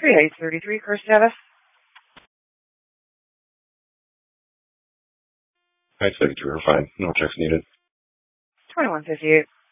3833, Chris Davis. 573, we're fine. No checks needed. 2158.